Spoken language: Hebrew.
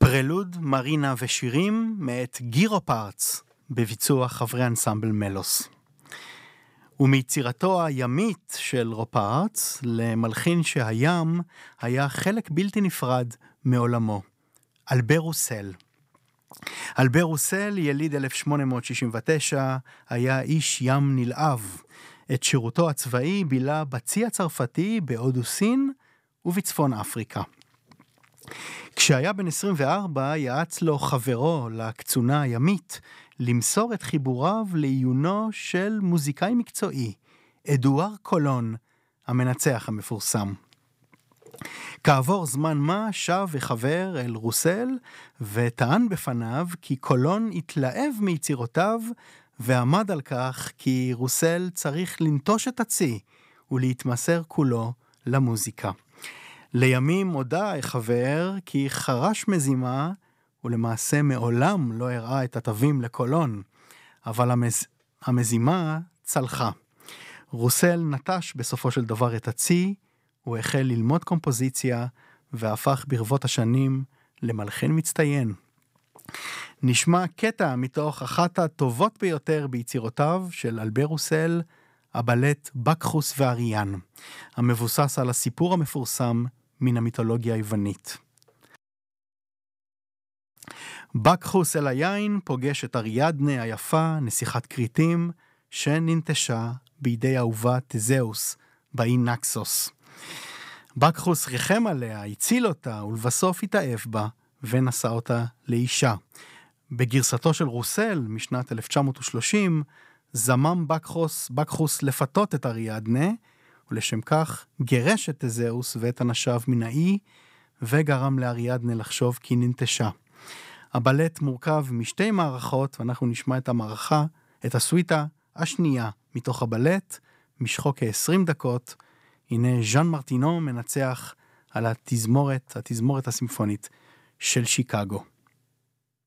פרלוד, מרינה ושירים מאת גירו פארץ בביצוע חברי אנסמבל מלוס. ומיצירתו הימית של רופארץ למלחין שהים היה חלק בלתי נפרד מעולמו, אלבר רוסל. אלבר רוסל, יליד 1869, היה איש ים נלהב. את שירותו הצבאי בילה בצי הצרפתי בהודו סין ובצפון אפריקה. כשהיה בן 24 יעץ לו חברו לקצונה הימית למסור את חיבוריו לעיונו של מוזיקאי מקצועי, אדואר קולון, המנצח המפורסם. כעבור זמן מה שב וחבר אל רוסל וטען בפניו כי קולון התלהב מיצירותיו ועמד על כך כי רוסל צריך לנטוש את הצי ולהתמסר כולו למוזיקה. לימים הודע החבר כי חרש מזימה ולמעשה מעולם לא הראה את התווים לקולון, אבל המזימה צלחה. רוסל נטש בסופו של דבר את הצי, הוא החל ללמוד קומפוזיציה והפך ברבות השנים למלחין מצטיין. נשמע קטע מתוך אחת הטובות ביותר ביצירותיו של אלבר רוסל, הבלט בקחוס ואריאן, המבוסס על הסיפור המפורסם מן המיתולוגיה היוונית. בקחוס אל היין פוגש את אריאדנה היפה, נסיכת כריתים, שננטשה בידי אהובה תזאוס באי נקסוס. בקחוס ריחם עליה, הציל אותה ולבסוף התאהב בה ונשא אותה לאישה. בגרסתו של רוסל משנת 1930 זמם בקחוס לפתות את אריאדנה, ולשם כך גירש את תזאוס ואת אנשיו מן האי, וגרם לאריאדנה לחשוב כי ננטשה. הבלט מורכב משתי מערכות, ואנחנו נשמע את המערכה, את הסוויטה השנייה מתוך הבלט, משכו כ-20 דקות. הנה ז'אן מרטינו מנצח על התזמורת הסימפונית של שיקגו.